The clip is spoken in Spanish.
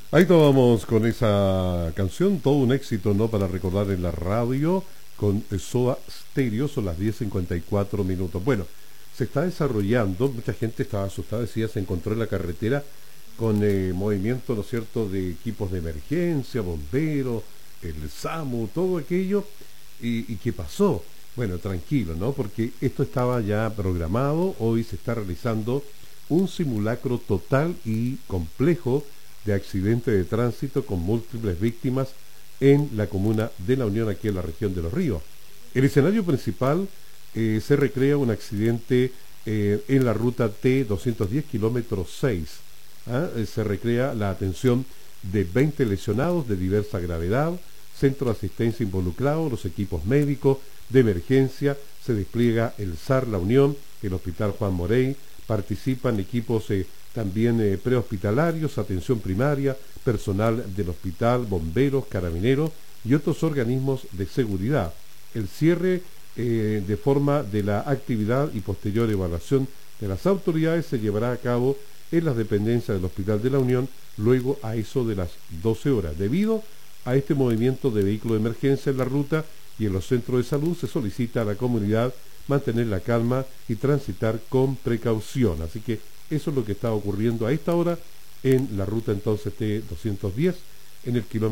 Ahí estábamos con esa canción, todo un éxito, ¿no? Para recordar en la radio con Soda Stereo, son las 10:54. Bueno, se está desarrollando, mucha gente estaba asustada, decía, se encontró en la carretera con movimiento, ¿no es cierto?, de equipos de emergencia, bomberos, el SAMU, todo aquello. ¿Y qué pasó? Bueno, tranquilo, ¿no? Porque esto estaba ya programado, hoy se está realizando un simulacro total y complejo de accidente de tránsito con múltiples víctimas en la comuna de La Unión, aquí en la región de Los Ríos. El escenario principal se recrea un accidente en la ruta T 210 kilómetro 6. Se recrea la atención de 20 lesionados de diversa gravedad, centro de asistencia involucrado, los equipos médicos de emergencia, se despliega el SAR La Unión, el Hospital Juan Morey, participan equipos también prehospitalarios, atención primaria, personal del hospital, bomberos, carabineros y otros organismos de seguridad. El cierre de forma de la actividad y posterior evaluación de las autoridades se llevará a cabo en las dependencias del Hospital de la Unión luego a eso de las 12 horas. Debido a este movimiento de vehículos de emergencia en la ruta y en los centros de salud, se solicita a la comunidad mantener la calma y transitar con precaución. Así que eso es lo que está ocurriendo a esta hora en la ruta entonces T 210 en el kilómetro